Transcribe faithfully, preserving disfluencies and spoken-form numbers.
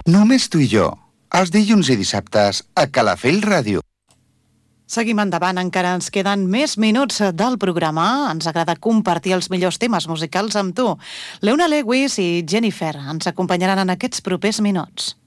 Només tu i jo, els dilluns i dissabtes a Calafell Ràdio. Seguim endavant, encara ens queden més minuts del programa. Ens agrada compartir els millors temes musicals amb tu. Leona Lewis i Jennifer ens acompanyaran en aquests propers minuts.